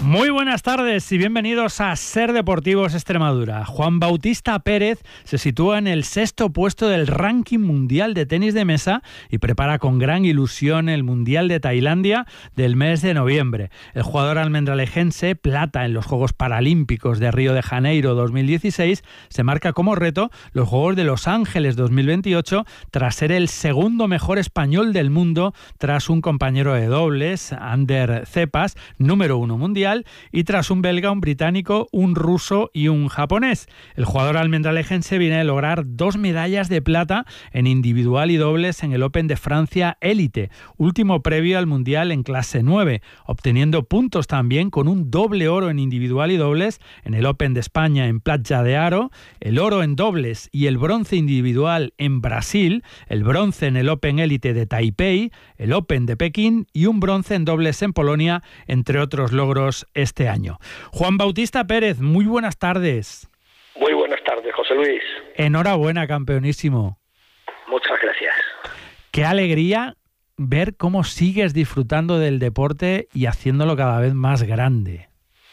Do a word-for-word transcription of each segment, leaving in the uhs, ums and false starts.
Muy buenas tardes y bienvenidos a Ser Deportivos Extremadura. Juan Bautista Pérez se sitúa en el sexto puesto del ranking mundial de tenis de mesa y prepara con gran ilusión el Mundial de Tailandia del mes de noviembre. El jugador almendralejense, plata en los Juegos Paralímpicos de Río de Janeiro dos mil dieciséis, se marca como reto los Juegos de Los Ángeles dos mil veintiocho tras ser el segundo mejor español del mundo tras un compañero de dobles, Ander Cepas, número uno mundial, y tras un belga, un británico, un ruso y un japonés. El jugador almendralejense viene de lograr dos medallas de plata en individual y dobles en el Open de Francia Élite, último previo al Mundial en clase nueve, obteniendo puntos también con un doble oro en individual y dobles en el Open de España en Platja de Aro, el oro en dobles y el bronce individual en Brasil, el bronce en el Open Élite de Taipei, el Open de Pekín y un bronce en dobles en Polonia, entre otros logros este año. Juan Bautista Pérez, muy buenas tardes. Muy buenas tardes, José Luis. Enhorabuena, campeonísimo. Muchas gracias. Qué alegría ver cómo sigues disfrutando del deporte y haciéndolo cada vez más grande.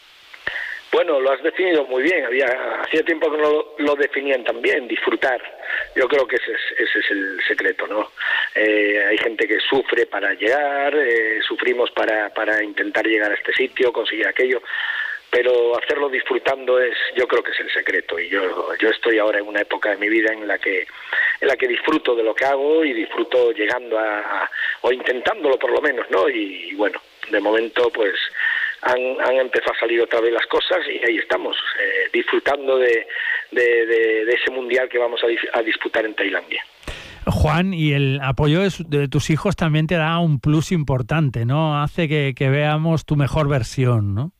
Bueno, lo has definido muy bien. Había hacía tiempo que no lo, lo definían tan bien, disfrutar. Yo creo que ese es, ese es el secreto, ¿no? Eh, hay gente que sufre para llegar, eh, sufrimos para, para intentar llegar a este sitio, conseguir aquello, pero hacerlo disfrutando es, yo creo que es el secreto. Y yo, yo estoy ahora en una época de mi vida en la que, en la que disfruto de lo que hago y disfruto llegando a, a o intentándolo por lo menos, ¿no? Y, y bueno, de momento, pues Han, han empezado a salir otra vez las cosas y ahí estamos, eh, disfrutando de, de, de, de ese mundial que vamos a, a disputar en Tailandia. Juan, y el apoyo de, su, de tus hijos también te da un plus importante, ¿no? Hace que, que veamos tu mejor versión, ¿no?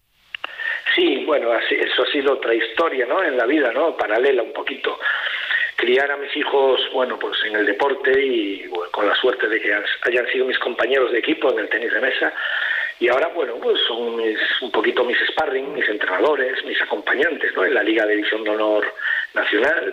Sí, bueno, así, eso ha sido otra historia, ¿no? En la vida, ¿no? Paralela un poquito. Criar a mis hijos, bueno, pues en el deporte y bueno, con la suerte de que hayan sido mis compañeros de equipo en el tenis de mesa. Y ahora, bueno, pues son mis, un poquito mis sparring, mis entrenadores, mis acompañantes, ¿no? En la Liga de División de Honor Nacional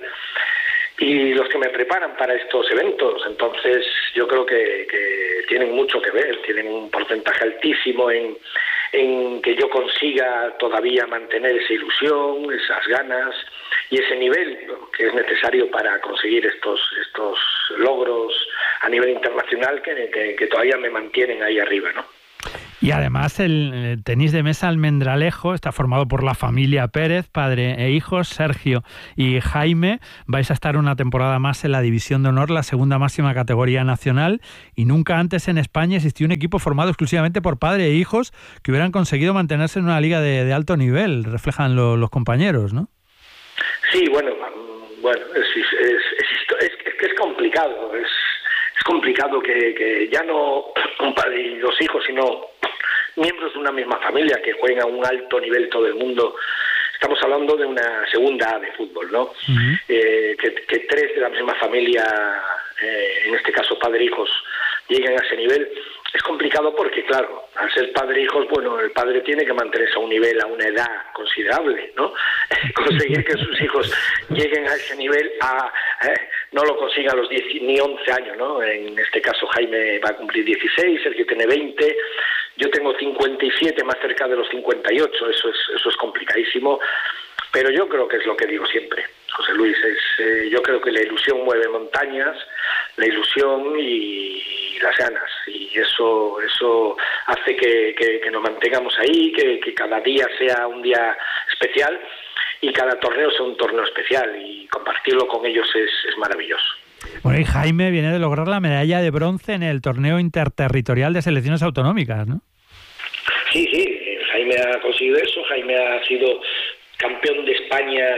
y los que me preparan para estos eventos. Entonces, yo creo que, que tienen mucho que ver, tienen un porcentaje altísimo en, en que yo consiga todavía mantener esa ilusión, esas ganas y ese nivel que es necesario para conseguir estos, estos logros a nivel internacional que, que, que todavía me mantienen ahí arriba, ¿no? Y además el tenis de mesa Almendralejo está formado por la familia Pérez, padre e hijos, Sergio y Jaime. Vais a estar una temporada más en la División de Honor, la segunda máxima categoría nacional, y nunca antes en España existió un equipo formado exclusivamente por padre e hijos que hubieran conseguido mantenerse en una liga de, de alto nivel, reflejan lo, los compañeros, ¿no? Sí, bueno, bueno es, es, es, es, es que es complicado, es, es complicado que, que ya no un padre y los hijos, sino miembros de una misma familia que jueguen a un alto nivel todo el mundo. Estamos hablando de una segunda A de fútbol, ¿no? Uh-huh. Eh, que, que tres de la misma familia, eh, en este caso padre e hijos, lleguen a ese nivel. Es complicado porque, claro, al ser padre e hijos, bueno, el padre tiene que mantenerse a un nivel, a una edad considerable, ¿no? Conseguir que sus hijos lleguen a ese nivel, a eh, no lo consigan a los diez ni once años, ¿no? En este caso Jaime va a cumplir dieciséis, Sergio tiene veinte, yo tengo cincuenta y siete, más cerca de los cincuenta y ocho, eso es, eso es complicadísimo, pero yo creo que es lo que digo siempre, José Luis, es, eh, yo creo que la ilusión mueve montañas, la ilusión y, y las ganas, y eso eso hace que, que, que nos mantengamos ahí, que, que cada día sea un día especial y cada torneo sea un torneo especial, y compartirlo con ellos es, es maravilloso. Bueno, y Jaime viene de lograr la medalla de bronce en el torneo interterritorial de selecciones autonómicas, ¿no? Sí, sí, Jaime ha conseguido eso, Jaime ha sido campeón de España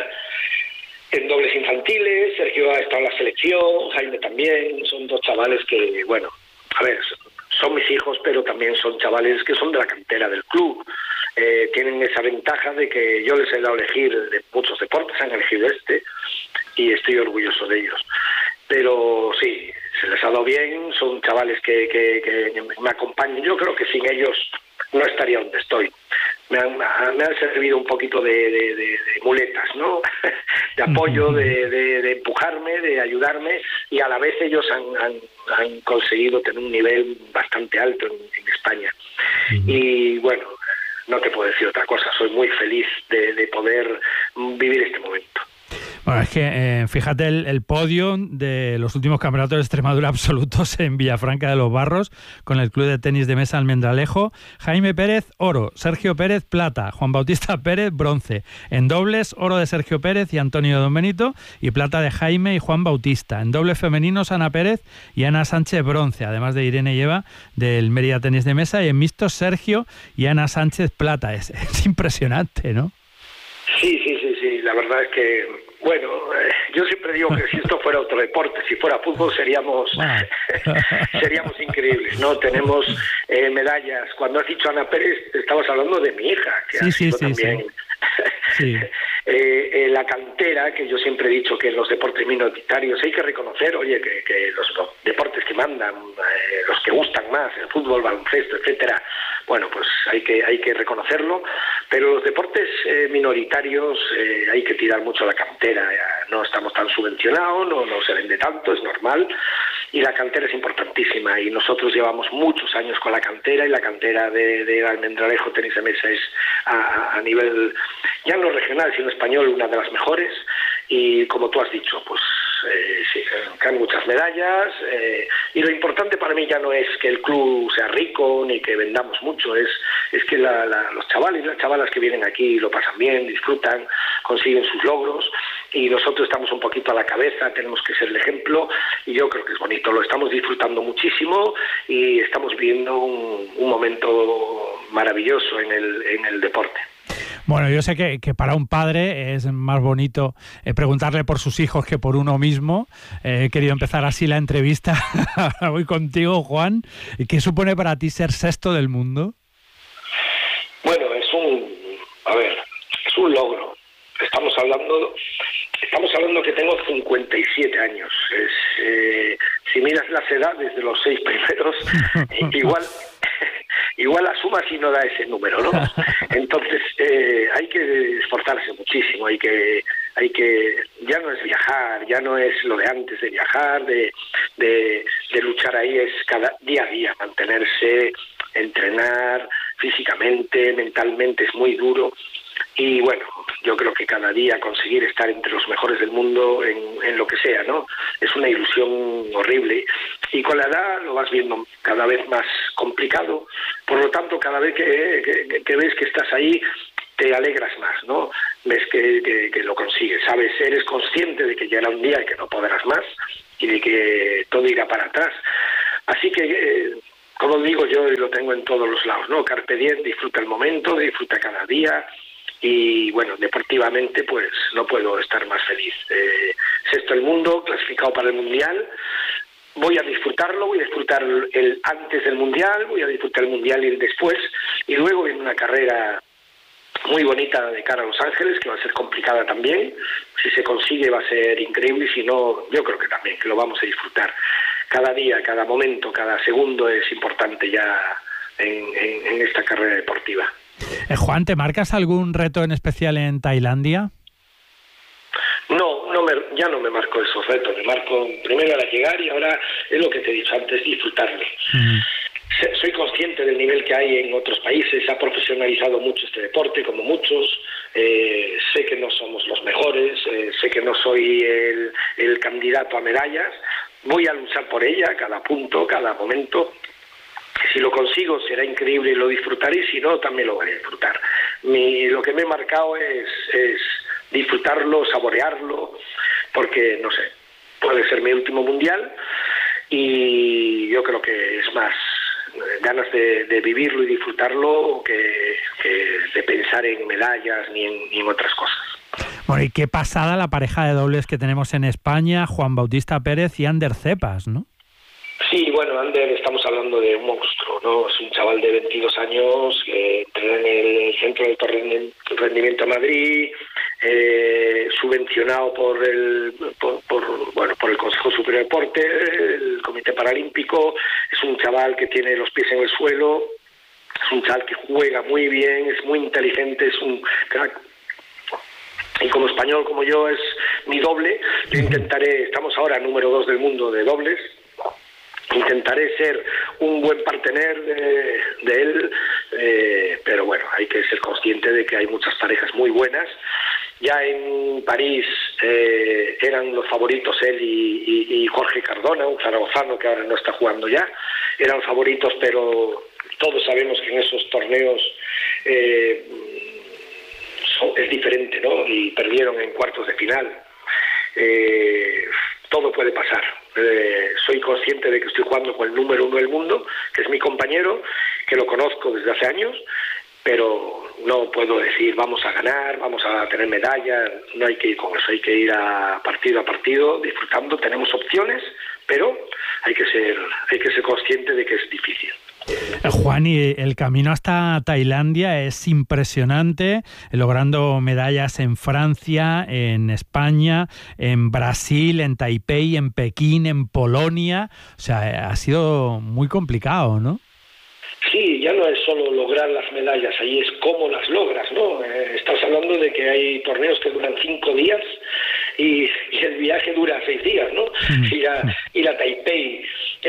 en dobles infantiles, Sergio ha estado en la selección, Jaime también, son dos chavales que, bueno, a ver, son mis hijos, pero también son chavales que son de la cantera del club. Eh, tienen esa ventaja de que yo les he dado a elegir de muchos deportes, han elegido este, y estoy orgulloso de ellos. Pero sí, se les ha dado bien, son chavales que, que, que me acompañan. Yo creo que sin ellos no estaría donde estoy. Me han, me han servido un poquito de, de, de, de muletas, ¿no? De apoyo, de, de, de empujarme, de ayudarme, y a la vez ellos han, han, han conseguido tener un nivel bastante alto en, en España. Uh-huh. Y bueno, no te puedo decir otra cosa. Soy muy feliz de, de poder vivir este momento. Bueno, es que eh, fíjate el, el podio de los últimos campeonatos de Extremadura absolutos en Villafranca de los Barros, con el Club de Tenis de Mesa Almendralejo. Jaime Pérez, oro. Sergio Pérez, plata. Juan Bautista Pérez, bronce. En dobles, oro de Sergio Pérez y Antonio Don Benito, y plata de Jaime y Juan Bautista. En dobles femeninos, Ana Pérez y Ana Sánchez, bronce, además de Irene Lleva del Mérida Tenis de Mesa. Y en mixtos, Sergio y Ana Sánchez, plata. Es, es impresionante, ¿no? Sí, sí, sí, sí. La verdad es que... Bueno, eh, yo siempre digo que si esto fuera otro deporte, si fuera fútbol seríamos wow. seríamos increíbles, ¿no? Tenemos eh, medallas. Cuando has dicho Ana Pérez, estabas hablando de mi hija, que sí, ha sí, sido sí, también... Sí. Sí. eh, eh, la cantera, que yo siempre he dicho que en los deportes minoritarios hay que reconocer, oye, que, que los, los deportes que mandan, eh, los que gustan más, el fútbol, baloncesto, etcétera, bueno, pues hay que hay que reconocerlo, pero los deportes eh, minoritarios eh, hay que tirar mucho la cantera, ya no estamos tan subvencionados, no, no se vende tanto, es normal, y la cantera es importantísima, y nosotros llevamos muchos años con la cantera, y la cantera de, de Almendralejo Tenis de Mesa es a, a nivel, ya no regional, sino español, una de las mejores, y como tú has dicho, pues eh, sí, caen muchas medallas, eh, y lo importante para mí ya no es que el club sea rico, ni que vendamos mucho, es, es que la, la, los chavales y las chavalas que vienen aquí lo pasan bien, disfrutan, consiguen sus logros, y nosotros estamos un poquito a la cabeza, tenemos que ser el ejemplo, y yo creo que es bonito, lo estamos disfrutando muchísimo, y estamos viviendo un, un momento maravilloso en el, en el deporte. Bueno, yo sé que, que para un padre es más bonito eh, preguntarle por sus hijos que por uno mismo. Eh, he querido empezar así la entrevista. Ahora voy contigo, Juan. ¿Qué supone para ti ser sexto del mundo? Bueno, es un, a ver, es un logro. Estamos hablando, estamos hablando que tengo cincuenta y siete años. Es, eh, si miras las edades de los seis primeros, igual... Igual la suma si no da ese número, ¿no? Entonces eh, hay que esforzarse muchísimo, hay que, hay que, ya no es viajar, ya no es lo de antes de viajar, de, de, de luchar ahí, es cada día a día, mantenerse, entrenar físicamente, mentalmente es muy duro. Y bueno, yo creo que cada día conseguir estar entre los mejores del mundo en, en lo que sea, ¿no? Es una ilusión horrible. Y con la edad lo vas viendo cada vez más complicado. Por lo tanto, cada vez que, que, que ves que estás ahí, te alegras más, ¿no? Ves que, que, que lo consigues, ¿sabes? Eres consciente de que llegará un día que no podrás más y de que todo irá para atrás. Así que... Eh, como digo yo, y lo tengo en todos los lados, ¿no? Carpe diem, disfruta el momento, disfruta cada día, y bueno, deportivamente pues no puedo estar más feliz. Eh, sexto el mundo, clasificado para el Mundial, voy a disfrutarlo, voy a disfrutar el antes del Mundial, voy a disfrutar el Mundial y el después, y luego viene una carrera muy bonita de cara a Los Ángeles, que va a ser complicada también. Si se consigue va a ser increíble, y si no, yo creo que también, que lo vamos a disfrutar. Cada día, cada momento, cada segundo es importante ya en, en, en esta carrera deportiva. Eh, Juan, ¿te marcas algún reto en especial en Tailandia? No, no me, ya no me marco esos retos, me marco primero al llegar, y ahora es lo que te he dicho antes, disfrutarlo. Uh-huh. Soy consciente del nivel que hay en otros países, se ha profesionalizado mucho este deporte, como muchos, eh, sé que no somos los mejores, eh, sé que no soy el, el candidato a medallas, voy a luchar por ella, cada punto, cada momento. Si lo consigo será increíble y lo disfrutaré, y si no, también lo voy a disfrutar. Mi, lo que me he marcado es, es disfrutarlo, saborearlo, porque, no sé, puede ser mi último mundial, y yo creo que es más ganas de, de vivirlo y disfrutarlo que, que de pensar en medallas ni en, ni en otras cosas. Bueno, y qué pasada la pareja de dobles que tenemos en España, Juan Bautista Pérez y Ander Cepas, ¿no? Sí, bueno, Ander, estamos hablando de un monstruo, ¿no? Es un chaval de veintidós años que entrena en el Centro de Alto Rendimiento de Madrid, eh, subvencionado por el por, por bueno por el Consejo Superior de Deporte, el Comité Paralímpico. Es un chaval que tiene los pies en el suelo, es un chaval que juega muy bien, es muy inteligente, es un crack. Y como español, como yo, es mi doble. Yo intentaré, estamos ahora número dos del mundo de dobles, intentaré ser un buen partener de, de él, eh, pero bueno, hay que ser consciente de que hay muchas parejas muy buenas. Ya en París eh, eran los favoritos él y, y, y Jorge Cardona, un zaragozano que ahora no está jugando ya, eran favoritos, pero todos sabemos que en esos torneos eh, son, es diferente, ¿no? Y perdieron en cuartos de final. Eh, todo puede pasar. Eh, soy consciente de que estoy jugando con el número uno del mundo, que es mi compañero, que lo conozco desde hace años, pero no puedo decir vamos a ganar, vamos a tener medallas. No hay que ir con eso, hay que ir a partido a partido, disfrutando. Tenemos opciones, pero hay que ser, hay que ser consciente de que es difícil. Juan, y el camino hasta Tailandia es impresionante, logrando medallas en Francia, en España, en Brasil, en Taipei, en Pekín, en Polonia. O sea, ha sido muy complicado, ¿no? Sí, ya no es solo lograr las medallas, ahí es cómo las logras, ¿no? Eh, estás hablando de que hay torneos que duran cinco días y, y el viaje dura seis días, ¿no? Ir a, ir a Taipei,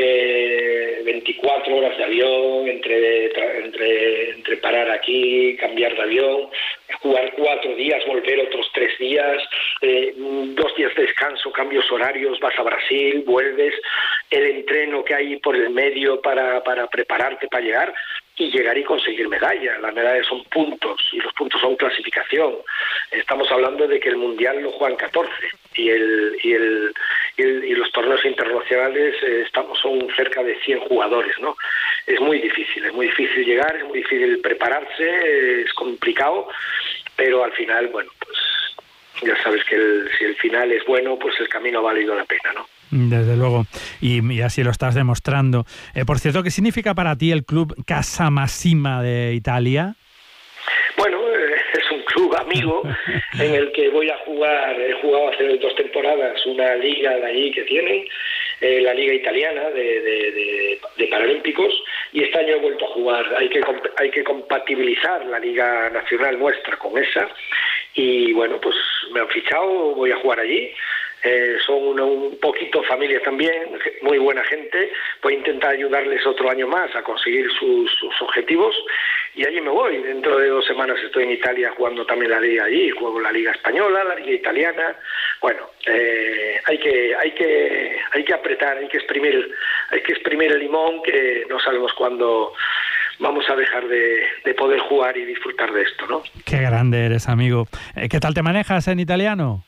eh, veinticuatro horas de avión, entre, tra, entre, entre parar aquí, cambiar de avión, jugar cuatro días, volver otros tres días, eh, dos días de descanso, cambios horarios, vas a Brasil, vuelves, el entreno que hay por el medio para, para prepararte para llegar y llegar y conseguir medallas. Las medallas son puntos y los puntos son clasificación. Estamos hablando de que el mundial lo juegan catorce y el y el y, el, y los torneos internacionales eh, estamos son cerca de cien jugadores, ¿no? Es muy difícil, es muy difícil llegar, es muy difícil prepararse, es complicado, pero al final, bueno, pues ya sabes que el, si el final es bueno, pues el camino ha valido la pena, ¿no? Desde luego, y, y así lo estás demostrando. Eh, por cierto, ¿qué significa para ti el club Casamassima de Italia? Bueno, eh, es un club amigo en el que voy a jugar, he jugado hace dos temporadas una liga de allí que tienen, eh, la liga italiana de, de, de, de paralímpicos, y este año he vuelto a jugar. Hay que, hay que compatibilizar la liga nacional nuestra con esa, y bueno, pues me han fichado, voy a jugar allí. Eh, son una, un poquito familia también, muy buena gente. Voy a intentar ayudarles otro año más a conseguir sus, sus objetivos y allí me voy. Dentro de dos semanas estoy en Italia jugando también la liga allí, juego la liga española, la liga italiana. Bueno, eh, hay que hay que hay que apretar, hay que exprimir, hay que exprimir el limón, que no sabemos cuándo vamos a dejar de, de poder jugar y disfrutar de esto, ¿no? Qué grande eres, amigo. ¿Qué tal te manejas en italiano?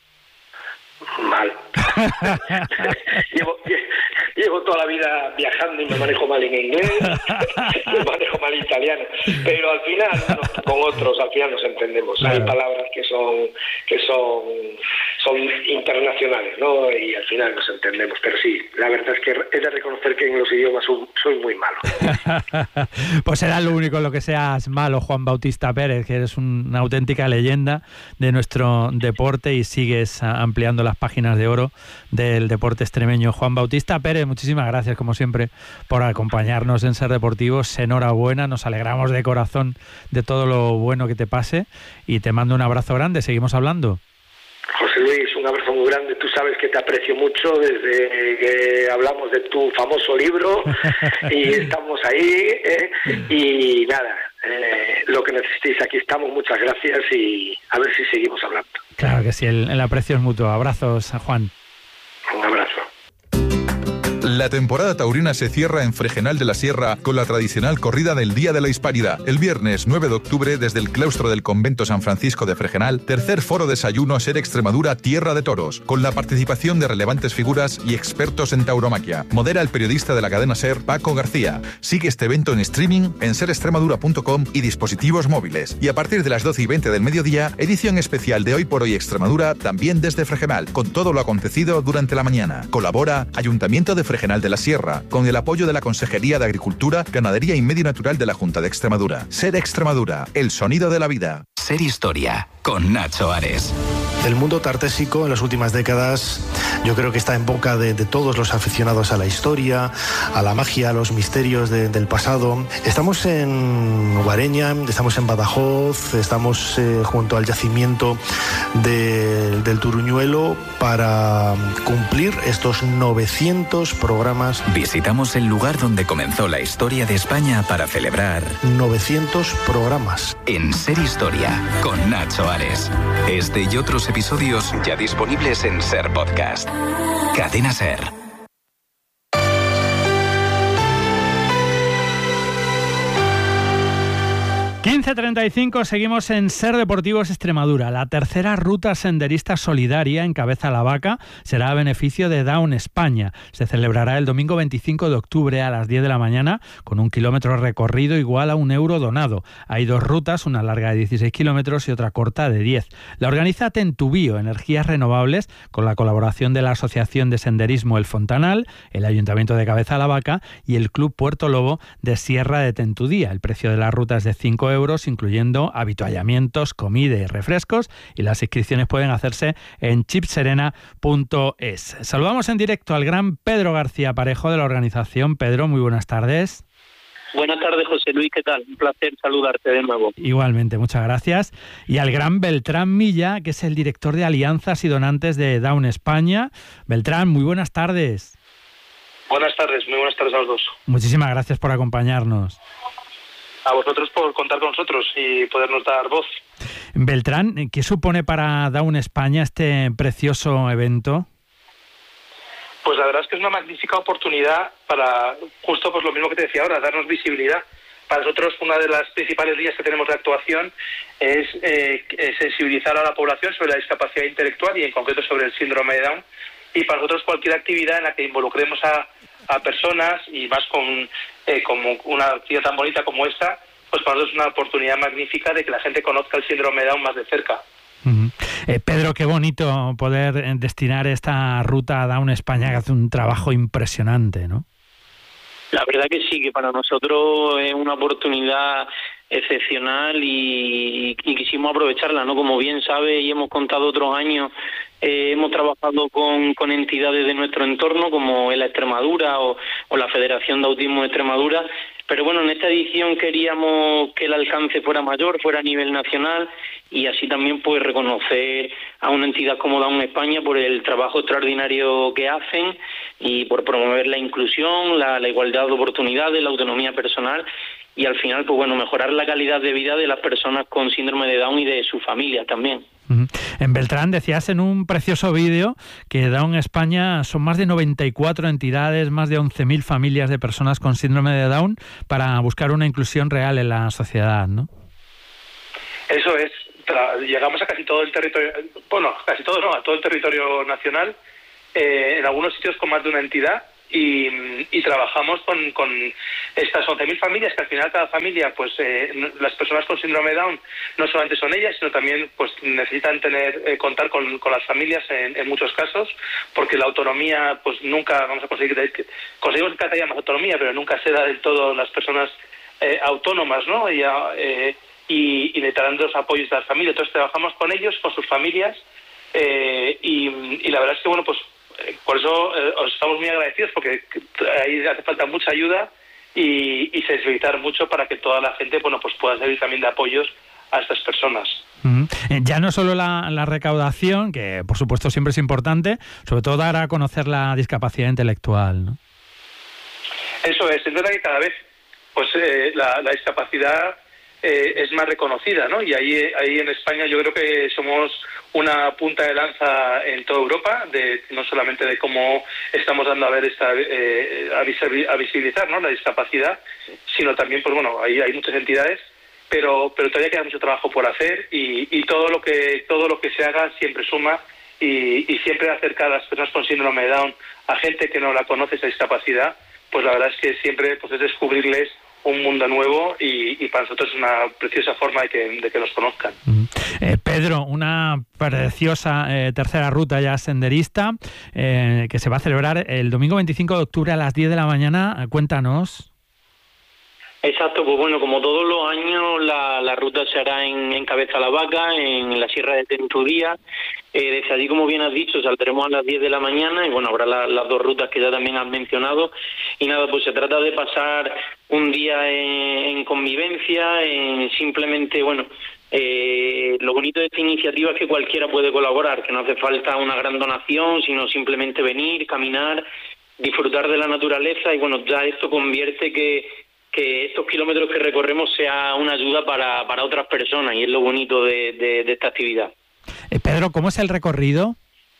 Mal. llevo, llevo toda la vida viajando y me manejo mal en inglés, me manejo mal en italiano, pero al final no, con otros al final nos entendemos. Claro. Hay palabras que son que son son internacionales, ¿no? Y al final nos entendemos, pero sí, la verdad es que he de reconocer que en los idiomas soy muy malo. Pues será lo único en lo que seas malo, Juan Bautista Pérez, que eres una auténtica leyenda de nuestro deporte y sigues ampliando las páginas de oro del deporte extremeño. Juan Bautista Pérez, muchísimas gracias como siempre por acompañarnos en Ser Deportivos. Enhorabuena, nos alegramos de corazón de todo lo bueno que te pase y te mando un abrazo grande. Seguimos hablando. José Luis, un abrazo muy grande. Tú sabes que te aprecio mucho desde que hablamos de tu famoso libro y estamos ahí, ¿eh? Y nada, eh, lo que necesitéis, aquí estamos. Muchas gracias y a ver si seguimos hablando. Claro que sí, el, el aprecio es mutuo. Abrazos, Juan. Un abrazo. La temporada taurina se cierra en Fregenal de la Sierra con la tradicional corrida del Día de la Hispanidad. El viernes nueve de octubre, desde el claustro del Convento San Francisco de Fregenal, tercer foro desayuno Ser Extremadura Tierra de Toros, con la participación de relevantes figuras y expertos en tauromaquia. Modera el periodista de la cadena Ser, Paco García. Sigue este evento en streaming en ser extremadura punto com y dispositivos móviles. Y a partir de las doce y veinte del mediodía, edición especial de Hoy por Hoy Extremadura, también desde Fregenal, con todo lo acontecido durante la mañana. Colabora Ayuntamiento de Fregenal de la Sierra, con el apoyo de la Consejería de Agricultura, Ganadería y Medio Natural de la Junta de Extremadura. Ser Extremadura, el sonido de la vida. Ser Historia, con Nacho Ares. El mundo tartésico en las últimas décadas yo creo que está en boca de, de todos los aficionados a la historia, a la magia, a los misterios de, del pasado. Estamos en Guareña, estamos en Badajoz, estamos eh, junto al yacimiento de, del Turuñuelo para cumplir estos novecientos programas. Visitamos el lugar donde comenzó la historia de España para celebrar novecientos programas. En Ser Historia, con Nacho Ares. Este y otros episodios ya disponibles en Ser Podcast. Cadena Ser. quince treinta y cinco, seguimos en Ser Deportivos Extremadura. La tercera ruta senderista solidaria en Cabeza a la Vaca será a beneficio de Down España. Se celebrará el domingo veinticinco de octubre a las diez de la mañana con un kilómetro recorrido igual a un euro donado. Hay dos rutas, una larga de dieciséis kilómetros y otra corta de diez. La organiza Tentubío, Energías Renovables, con la colaboración de la Asociación de Senderismo El Fontanal, el Ayuntamiento de Cabeza a la Vaca y el Club Puerto Lobo de Sierra de Tentudía. El precio de la ruta es de cinco euros, incluyendo habituallamientos, comida y refrescos, y las inscripciones pueden hacerse en chipserena punto es. Saludamos en directo al gran Pedro García Parejo de la organización. Pedro, muy buenas tardes. Buenas tardes, José Luis, ¿qué tal? Un placer saludarte de nuevo. Igualmente, muchas gracias. Y al gran Beltrán Milla, que es el director de Alianzas y Donantes de Down España. Beltrán, muy buenas tardes. Buenas tardes, muy buenas tardes a los dos. Muchísimas gracias por acompañarnos. A vosotros por contar con nosotros y podernos dar voz. Beltrán, ¿qué supone para Down España este precioso evento? Pues la verdad es que es una magnífica oportunidad para, justo pues lo mismo que te decía ahora, darnos visibilidad. Para nosotros una de las principales líneas que tenemos de actuación es eh, sensibilizar a la población sobre la discapacidad intelectual y en concreto sobre el síndrome de Down. Y para nosotros cualquier actividad en la que involucremos a a personas y más con eh, como una actividad tan bonita como esta, pues para nosotros es una oportunidad magnífica de que la gente conozca el síndrome de Down más de cerca. Uh-huh. eh, Pedro, qué bonito poder destinar esta ruta a Down España, que hace un trabajo impresionante, ¿no? La verdad que sí, que para nosotros es una oportunidad excepcional y, y quisimos aprovecharla, ¿no? Como bien sabe y hemos contado otros años, eh, hemos trabajado con, con entidades de nuestro entorno como la Extremadura o, o la Federación de Autismo de Extremadura, pero bueno, en esta edición queríamos que el alcance fuera mayor, fuera a nivel nacional y así también pues reconocer a una entidad como Down España por el trabajo extraordinario que hacen y por promover la inclusión, la, la igualdad de oportunidades, la autonomía personal y al final pues bueno, mejorar la calidad de vida de las personas con síndrome de Down y de su familia también. En Beltrán decías en un precioso vídeo que Down España son más de noventa y cuatro entidades, más de once mil familias de personas con síndrome de Down para buscar una inclusión real en la sociedad, ¿no? Eso es. Llegamos a casi todo el territorio, bueno, casi todo no, a todo el territorio nacional, eh, en algunos sitios con más de una entidad. Y, y trabajamos con, con estas once mil familias, que al final cada familia, pues eh, las personas con síndrome de Down no solamente son ellas, sino también pues necesitan tener eh, contar con, con las familias en, en muchos casos, porque la autonomía, pues nunca vamos a conseguir, conseguimos que haya más autonomía, pero nunca se da del todo las personas eh, autónomas, ¿no? Y, eh, y, y necesitarán los apoyos de las familias. Entonces trabajamos con ellos, con sus familias, eh, y, y la verdad es que, bueno, pues por eso eh, os estamos muy agradecidos, porque ahí hace falta mucha ayuda y, y sensibilizar mucho para que toda la gente, bueno, pues pueda servir también de apoyos a estas personas. Uh-huh. Ya no solo la, la recaudación, que por supuesto siempre es importante, sobre todo dar a conocer la discapacidad intelectual, ¿no? Eso es, es verdad que cada vez pues eh, la, la discapacidad eh, es más reconocida, ¿no? Y ahí, ahí en España yo creo que somos una punta de lanza en toda Europa, de no solamente de cómo estamos dando a ver esta eh, a visibilizar, ¿no?, la discapacidad, sino también, pues bueno, ahí hay muchas entidades, pero pero todavía queda mucho trabajo por hacer y, y todo lo que todo lo que se haga siempre suma y, y siempre acercar a las personas con síndrome de Down a gente que no la conoce esa discapacidad, pues la verdad es que siempre pues es descubrirles un mundo nuevo y, y para nosotros es una preciosa forma de que, de que nos conozcan. Eh, Pedro, una preciosa eh, tercera ruta ya senderista eh, que se va a celebrar el domingo veinticinco de octubre a las diez de la mañana. Cuéntanos. Exacto, pues bueno, como todos los años la, la la ruta se hará en, en Cabeza la Vaca, en la Sierra de Tentudía. Eh, desde allí, como bien has dicho, saldremos a las diez de la mañana y bueno, habrá la, las dos rutas que ya también has mencionado. Y nada, pues se trata de pasar un día en, en convivencia, en simplemente, bueno, eh, lo bonito de esta iniciativa es que cualquiera puede colaborar, que no hace falta una gran donación, sino simplemente venir, caminar, disfrutar de la naturaleza y bueno, ya esto convierte que, que estos kilómetros que recorremos sea una ayuda para, para otras personas y es lo bonito de, de, de esta actividad. Eh, Pedro, ¿cómo es el recorrido?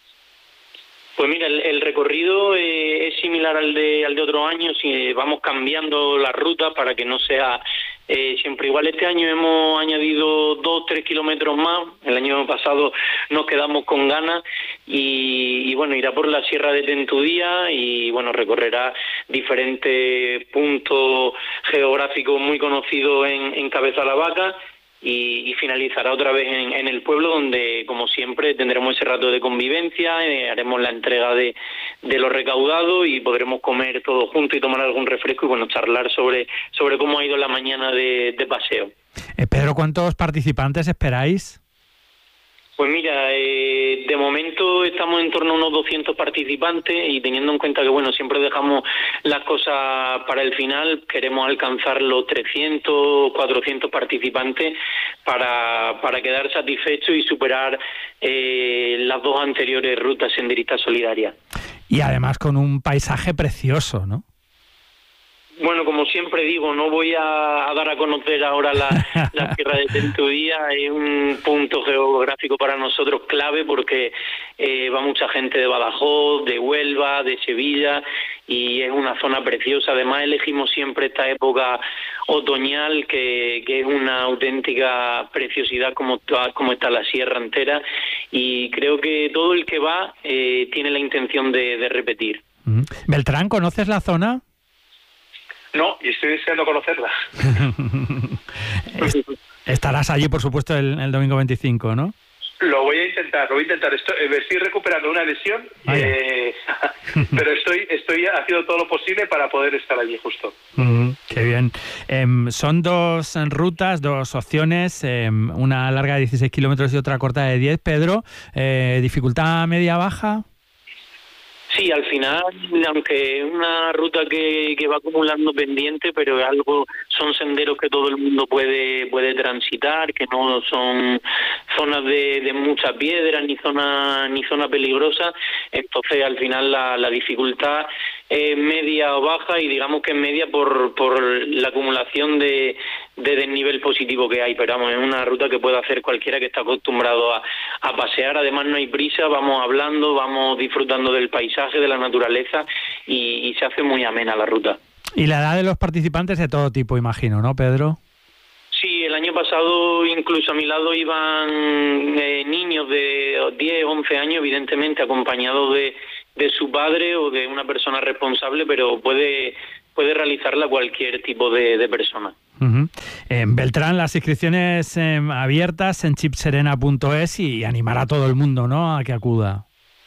Pues mira, el, el recorrido eh, es similar al de al de otros años y vamos cambiando la ruta para que no sea eh, siempre igual. Este año hemos añadido dos, tres kilómetros más. El año pasado nos quedamos con ganas y, y bueno, irá por la Sierra de Tentudía y bueno, recorrerá diferentes puntos geográficos muy conocidos en, en Cabeza la Vaca. Y, y finalizará otra vez en, en el pueblo donde, como siempre, tendremos ese rato de convivencia, eh, haremos la entrega de, de lo recaudado y podremos comer todos juntos y tomar algún refresco y bueno, charlar sobre, sobre cómo ha ido la mañana de, de paseo. Eh, Pedro, ¿cuántos participantes esperáis? Pues mira, eh, de momento estamos en torno a unos doscientos participantes y teniendo en cuenta que bueno, siempre dejamos las cosas para el final, queremos alcanzar los trescientos, cuatrocientos participantes para, para quedar satisfechos y superar eh, las dos anteriores rutas senderistas solidarias. Y además con un paisaje precioso, ¿no? Bueno, como siempre digo, no voy a, a dar a conocer ahora la, la Sierra de Tentudía, es un punto geográfico para nosotros clave porque eh, va mucha gente de Badajoz, de Huelva, de Sevilla y es una zona preciosa. Además elegimos siempre esta época otoñal que, que es una auténtica preciosidad como, como está la sierra entera y creo que todo el que va eh, tiene la intención de, de repetir. Beltrán, ¿conoces la zona? No, y estoy deseando conocerla. Estarás allí, por supuesto, el, el domingo veinticinco, ¿no? Lo voy a intentar, lo voy a intentar. Estoy, estoy recuperando una lesión, ah, eh, pero estoy estoy haciendo todo lo posible para poder estar allí justo. Mm, qué bien. Eh, son dos rutas, dos opciones, eh, una larga de dieciséis kilómetros y otra corta de diez. Pedro, eh, ¿dificultad media-baja? Sí, al final, aunque es una ruta que, que va acumulando pendiente, pero es algo, son senderos que todo el mundo puede puede transitar, que no son zonas de, de mucha piedra ni zona ni zona peligrosa. Entonces, al final la, la dificultad es media o baja y digamos que es media por por la acumulación de, de desnivel positivo que hay. Pero vamos, es una ruta que puede hacer cualquiera que está acostumbrado a, a pasear. Además, no hay prisa, vamos hablando, vamos disfrutando del paisaje, de la naturaleza y, y se hace muy amena la ruta. Y la edad de los participantes de todo tipo, imagino, ¿no, Pedro? Sí, el año pasado incluso a mi lado iban eh, niños de diez, once años, evidentemente acompañados de, de su padre o de una persona responsable, pero puede puede realizarla cualquier tipo de, de persona. Uh-huh. eh, Beltrán, las inscripciones eh, abiertas en chipserena punto es y animar a todo el mundo, ¿no?, a que acuda.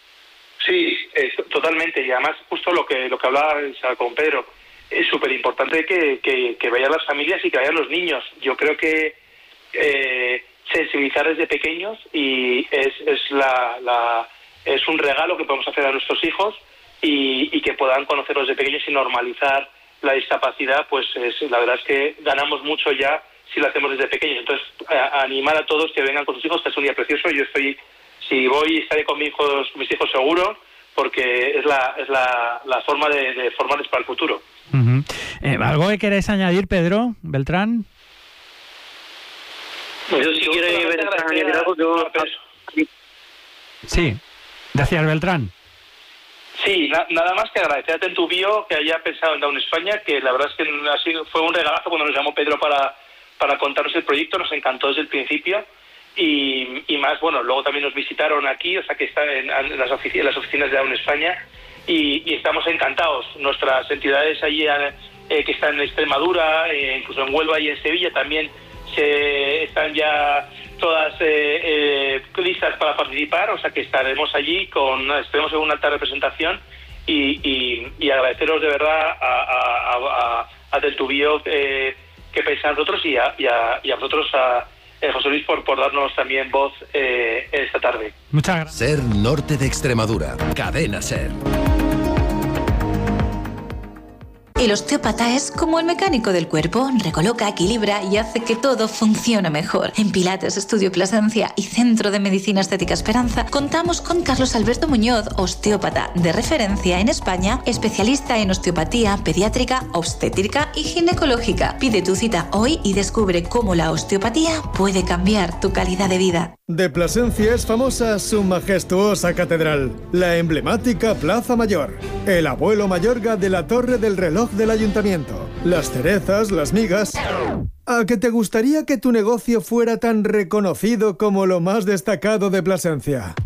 Sí, eh, totalmente, y además justo lo que lo que hablaba con Pedro, es súper importante que, que, que vayan las familias y que vayan los niños. Yo creo que eh, sensibilizar desde pequeños y es, es, la, la, es un regalo que podemos hacer a nuestros hijos y, y que puedan conocerlos desde pequeños y normalizar la discapacidad, pues es, la verdad es que ganamos mucho ya si lo hacemos desde pequeños. Entonces, a, a animar a todos que vengan con sus hijos, que es un día precioso. Yo estoy... Si voy, estaré con mis hijos, mis hijos seguro, porque es la es la, la forma de, de formarles para el futuro. Uh-huh. eh, ¿Algo que queréis añadir, Pedro, Beltrán? Pues yo si quiere Beltrán añadir algo, yo... Sí, gracias, Beltrán. Sí, na, nada más que agradecer a Tentubio que haya pensado en Down España, que la verdad es que ha sido, fue un regalazo cuando nos llamó Pedro para, para contarnos el proyecto, nos encantó desde el principio. Y, y más, bueno, luego también nos visitaron aquí, o sea que están en, en, las, ofici- en las oficinas de Down España y, y estamos encantados. Nuestras entidades allí eh, que están en Extremadura, eh, incluso en Huelva y en Sevilla también se están ya todas eh, eh, listas para participar, o sea que estaremos allí, con estaremos en una alta representación y, y, y agradeceros de verdad a, a, a, a Tentubio eh, que pensáis a nosotros y a, y a, y a vosotros, a eh, José Luis, por, por darnos también voz eh, esta tarde. Muchas gracias. Ser Norte de Extremadura, Cadena Ser. El osteópata es como el mecánico del cuerpo, recoloca, equilibra y hace que todo funcione mejor. En Pilates Estudio Plasencia y Centro de Medicina Estética Esperanza contamos con Carlos Alberto Muñoz, osteópata de referencia en España, especialista en osteopatía pediátrica, obstétrica y ginecológica. Pide tu cita hoy y descubre cómo la osteopatía puede cambiar tu calidad de vida. De Plasencia es famosa su majestuosa catedral, la emblemática Plaza Mayor, el abuelo Mayorga de la Torre del Reloj del Ayuntamiento, las cerezas, las migas. ¿A que te gustaría que tu negocio fuera tan reconocido como lo más destacado de Plasencia?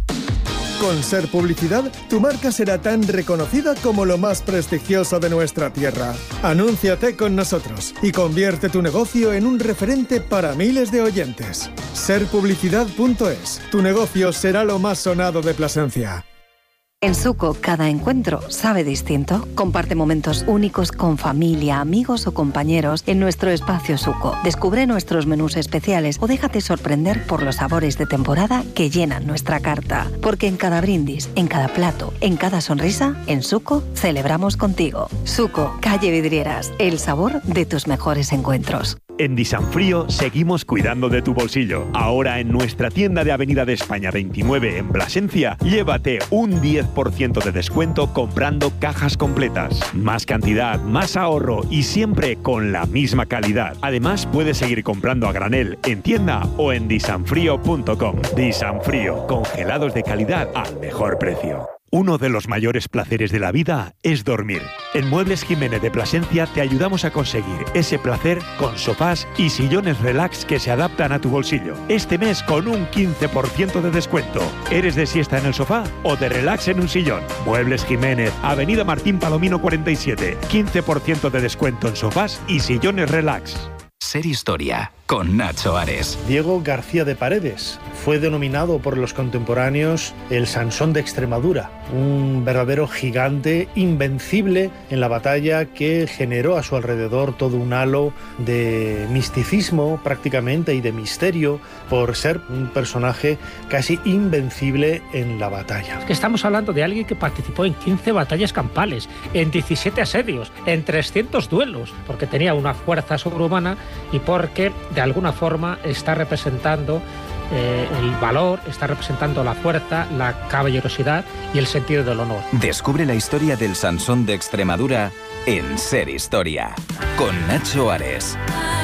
Con Ser Publicidad, tu marca será tan reconocida como lo más prestigioso de nuestra tierra. Anúnciate con nosotros y convierte tu negocio en un referente para miles de oyentes. ser publicidad punto es. Tu negocio será lo más sonado de Plasencia. En Suco, cada encuentro sabe distinto. Comparte momentos únicos con familia, amigos o compañeros en nuestro espacio Suco. Descubre nuestros menús especiales o déjate sorprender por los sabores de temporada que llenan nuestra carta. Porque en cada brindis, en cada plato, en cada sonrisa, en Suco celebramos contigo. Suco, calle Vidrieras, el sabor de tus mejores encuentros. En Disanfrío seguimos cuidando de tu bolsillo. Ahora en nuestra tienda de Avenida de España veintinueve en Plasencia, llévate un diez por ciento de descuento comprando cajas completas. Más cantidad, más ahorro y siempre con la misma calidad. Además, puedes seguir comprando a granel en tienda o en disanfrío punto com. Disanfrío, congelados de calidad al mejor precio. Uno de los mayores placeres de la vida es dormir. En Muebles Jiménez de Plasencia te ayudamos a conseguir ese placer con sofás y sillones relax que se adaptan a tu bolsillo. Este mes con un quince por ciento de descuento. ¿Eres de siesta en el sofá o de relax en un sillón? Muebles Jiménez, Avenida Martín Palomino cuarenta y siete. quince por ciento de descuento en sofás y sillones relax. Ser Historia, con Nacho Ares. Diego García de Paredes fue denominado por los contemporáneos el Sansón de Extremadura, un verdadero gigante invencible en la batalla que generó a su alrededor todo un halo de misticismo prácticamente y de misterio por ser un personaje casi invencible en la batalla. Estamos hablando de alguien que participó en quince batallas campales, en diecisiete asedios, en trescientos duelos, porque tenía una fuerza sobrehumana y porque de alguna forma está representando eh, el valor, está representando la fuerza, la caballerosidad y el sentido del honor. Descubre la historia del Sansón de Extremadura en Ser Historia, con Nacho Ares.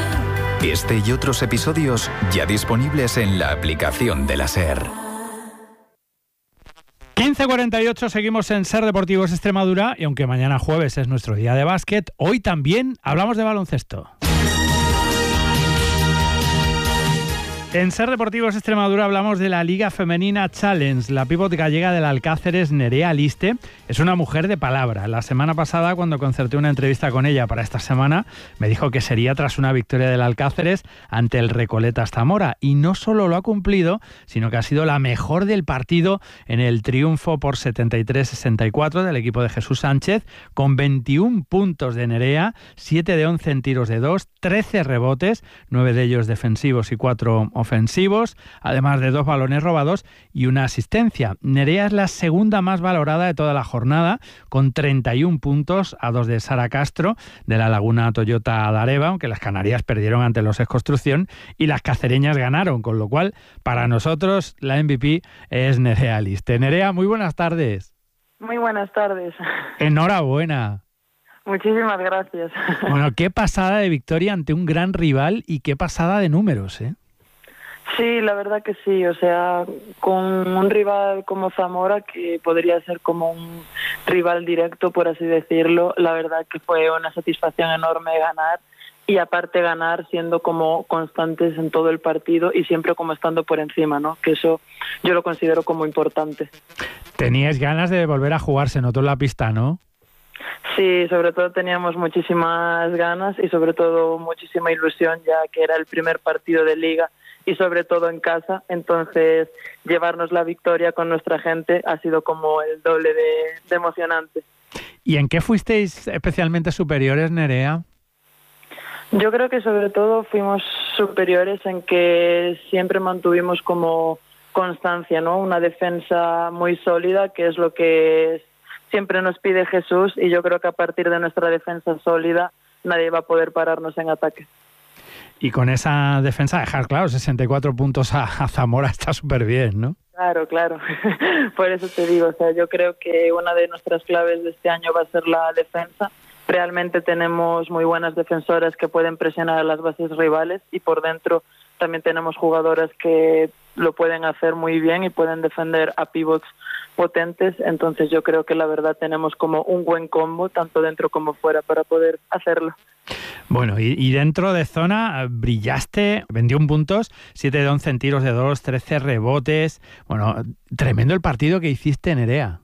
Este y otros episodios ya disponibles en la aplicación de la Ser. quince cuarenta y ocho, seguimos en Ser Deportivos Extremadura y aunque mañana jueves es nuestro día de básquet, hoy también hablamos de baloncesto. En Ser Deportivos Extremadura hablamos de la Liga Femenina Challenge. La pívot gallega del Alcáceres, Nerea Aliste, es una mujer de palabra. La semana pasada, cuando concerté una entrevista con ella para esta semana, me dijo que sería tras una victoria del Alcáceres ante el Recoletas Zamora. Y no solo lo ha cumplido, sino que ha sido la mejor del partido en el triunfo por setenta y tres sesenta y cuatro del equipo de Jesús Sánchez, con veintiún puntos de Nerea, siete de once en tiros de dos, trece rebotes, nueve de ellos defensivos y cuatro ofensivos, además de dos balones robados y una asistencia. Nerea es la segunda más valorada de toda la jornada, con treinta y un puntos, a dos de Sara Castro, de la Laguna Toyota Dareva, aunque las Canarias perdieron ante los Ex Construcción y las cacereñas ganaron, con lo cual, para nosotros, la M V P es Nerea Aliste. Nerea, muy buenas tardes. Muy buenas tardes. Enhorabuena. Muchísimas gracias. Bueno, qué pasada de victoria ante un gran rival y qué pasada de números, ¿eh? Sí, la verdad que sí, o sea, con un rival como Zamora, que podría ser como un rival directo, por así decirlo, la verdad que fue una satisfacción enorme ganar y aparte ganar siendo como constantes en todo el partido y siempre como estando por encima, ¿no? Que eso yo lo considero como importante. Teníais ganas de volver a jugar, se notó en la pista, ¿no? Sí, sobre todo teníamos muchísimas ganas y sobre todo muchísima ilusión, ya que era el primer partido de Liga y sobre todo en casa, entonces llevarnos la victoria con nuestra gente ha sido como el doble de, de emocionante. ¿Y en qué fuisteis especialmente superiores, Nerea? Yo creo que sobre todo fuimos superiores en que siempre mantuvimos como constancia, ¿no? Una defensa muy sólida, que es lo que siempre nos pide Jesús, y yo creo que a partir de nuestra defensa sólida nadie va a poder pararnos en ataque. Y con esa defensa dejar claro, sesenta y cuatro puntos a, a Zamora está súper bien, ¿no? Claro, claro. Por eso te digo, o sea, yo creo que una de nuestras claves de este año va a ser la defensa. Realmente tenemos muy buenas defensoras que pueden presionar a las bases rivales, y por dentro también tenemos jugadoras que lo pueden hacer muy bien y pueden defender a pivots potentes. Entonces yo creo que la verdad tenemos como un buen combo, tanto dentro como fuera, para poder hacerlo. Bueno, y, y dentro de zona brillaste, veintiún puntos, siete de once en tiros de dos, trece rebotes. Bueno, tremendo el partido que hiciste, Nerea.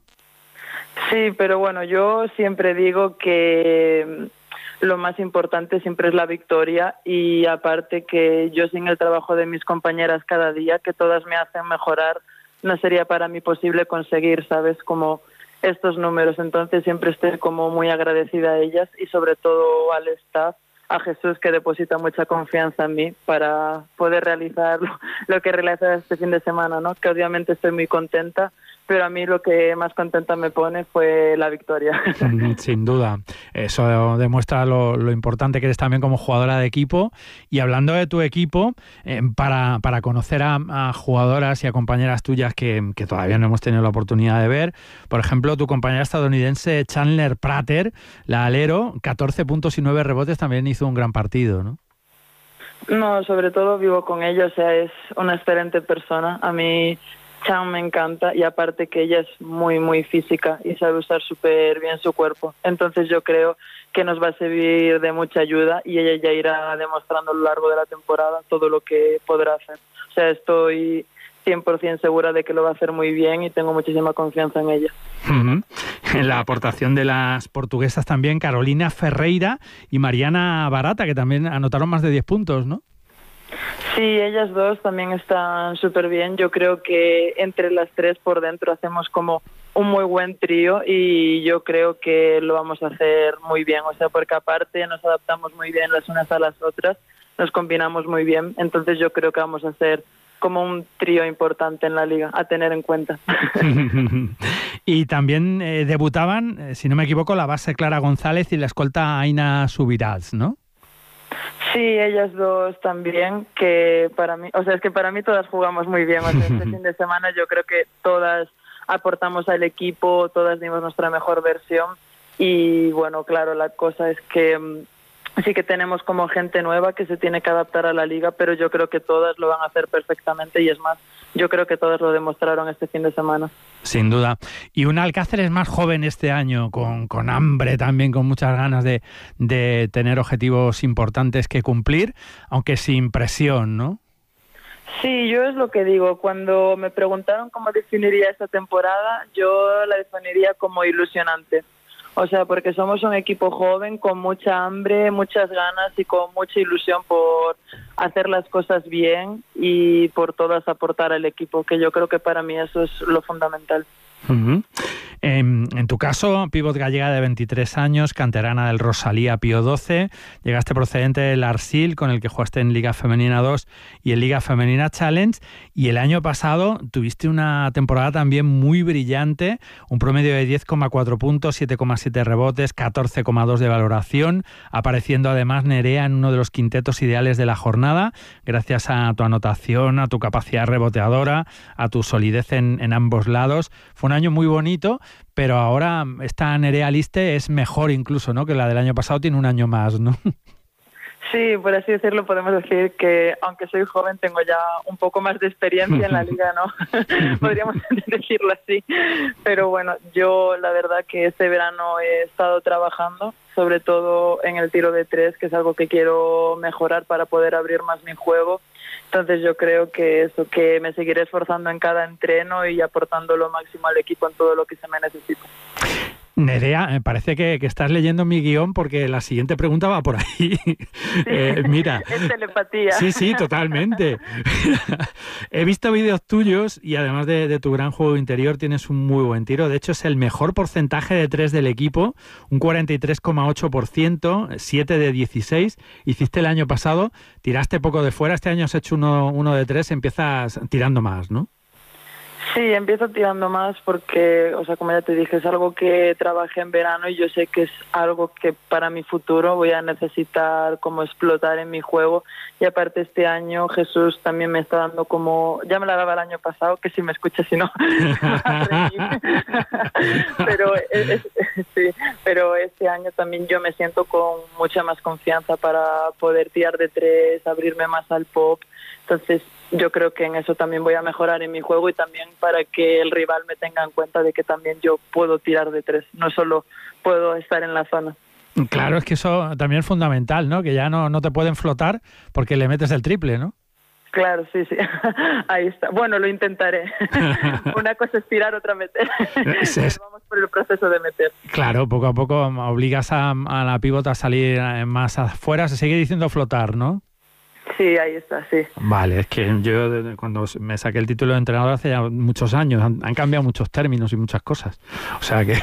Sí, pero bueno, yo siempre digo que lo más importante siempre es la victoria, y aparte que yo sin el trabajo de mis compañeras cada día, que todas me hacen mejorar, no sería para mí posible conseguir, ¿sabes?, como estos números. Entonces siempre estoy como muy agradecida a ellas, y sobre todo al staff, a Jesús, que deposita mucha confianza en mí para poder realizar lo, lo que realicé este fin de semana, ¿no? Que obviamente estoy muy contenta, pero a mí lo que más contenta me pone fue la victoria. Sin duda. Eso demuestra lo, lo importante que eres también como jugadora de equipo. Y hablando de tu equipo, eh, para, para conocer a, a jugadoras y a compañeras tuyas que, que todavía no hemos tenido la oportunidad de ver, por ejemplo, tu compañera estadounidense Chandler Prater, la alero, catorce puntos y nueve rebotes, también hizo un gran partido, ¿no? No, sobre todo vivo con ella, o sea, es una excelente persona. A mí Chan me encanta, y aparte que ella es muy, muy física y sabe usar súper bien su cuerpo. Entonces yo creo que nos va a servir de mucha ayuda, y ella ya irá demostrando a lo largo de la temporada todo lo que podrá hacer. O sea, estoy cien por ciento segura de que lo va a hacer muy bien, y tengo muchísima confianza en ella. Uh-huh. La aportación de las portuguesas también, Carolina Ferreira y Mariana Barata, que también anotaron más de diez puntos, ¿no? Sí, ellas dos también están súper bien. Yo creo que entre las tres por dentro hacemos como un muy buen trío, y yo creo que lo vamos a hacer muy bien. O sea, porque aparte nos adaptamos muy bien las unas a las otras, nos combinamos muy bien. Entonces yo creo que vamos a hacer como un trío importante en la liga, a tener en cuenta. Y también eh, debutaban, eh, si no me equivoco, la base Clara González y la escolta Aina Subirats, ¿no? Sí, ellas dos también, que para mí, o sea, es que para mí todas jugamos muy bien. O sea, este fin de semana yo creo que todas aportamos al equipo, todas dimos nuestra mejor versión, y bueno, claro, la cosa es que um, sí que tenemos como gente nueva que se tiene que adaptar a la liga, pero yo creo que todas lo van a hacer perfectamente, y es más, yo creo que todas lo demostraron este fin de semana. Sin duda. Y un Alcácer es más joven este año, con, con hambre también, con muchas ganas de, de tener objetivos importantes que cumplir, aunque sin presión, ¿no? Sí, yo es lo que digo. Cuando me preguntaron cómo definiría esta temporada, yo la definiría como ilusionante. O sea, porque somos un equipo joven con mucha hambre, muchas ganas y con mucha ilusión por hacer las cosas bien y por todas aportar al equipo, que yo creo que para mí eso es lo fundamental. Uh-huh. En, en tu caso, pívot gallega de veintitrés años, canterana del Rosalía Pío doce, llegaste procedente del Arsil, con el que jugaste en Liga Femenina dos y en Liga Femenina Challenge, y el año pasado tuviste una temporada también muy brillante, un promedio de diez coma cuatro puntos, siete coma siete rebotes, catorce coma dos de valoración, apareciendo además Nerea en uno de los quintetos ideales de la jornada, gracias a tu anotación, a tu capacidad reboteadora, a tu solidez en, en ambos lados. Fue un año muy bonito, pero ahora esta Nerea Liste es mejor incluso, ¿no?, que la del año pasado, tiene un año más, ¿no? Sí, por así decirlo, podemos decir que aunque soy joven tengo ya un poco más de experiencia en la liga, ¿no? Podríamos decirlo así. Pero bueno, yo la verdad que este verano he estado trabajando, sobre todo en el tiro de tres, que es algo que quiero mejorar para poder abrir más mi juego. Entonces yo creo que eso, que me seguiré esforzando en cada entreno y aportando lo máximo al equipo en todo lo que se me necesita. Nerea, me parece que, que estás leyendo mi guión porque la siguiente pregunta va por ahí. Sí, eh, mira. Es telepatía. Sí, sí, totalmente. He visto vídeos tuyos y además de, de tu gran juego interior tienes un muy buen tiro. De hecho, es el mejor porcentaje de tres del equipo, un cuarenta y tres coma ocho por ciento, siete de dieciséis. Hiciste el año pasado, tiraste poco de fuera, este año has hecho uno, uno de tres, empiezas tirando más, ¿no? Sí, empiezo tirando más porque, o sea, como ya te dije, es algo que trabajé en verano y yo sé que es algo que para mi futuro voy a necesitar como explotar en mi juego. Y aparte este año Jesús también me está dando como, ya me la daba el año pasado, que si me escucha, si no, pero, es, es, sí, pero este año también yo me siento con mucha más confianza para poder tirar de tres, abrirme más al pop. Entonces yo creo que en eso también voy a mejorar en mi juego y también para que el rival me tenga en cuenta de que también yo puedo tirar de tres, no solo puedo estar en la zona. Claro, es que eso también es fundamental, ¿no? Que ya no, no te pueden flotar porque le metes el triple, ¿no? Claro, sí, sí. Ahí está. Bueno, lo intentaré. Una cosa es tirar, otra meter. Sí. Vamos por el proceso de meter. Claro, poco a poco obligas a, a la pívota a salir más afuera, se sigue diciendo flotar, ¿no? Sí, ahí está, sí. Vale, es que yo cuando me saqué el título de entrenador hace ya muchos años, han, han cambiado muchos términos y muchas cosas. O sea que...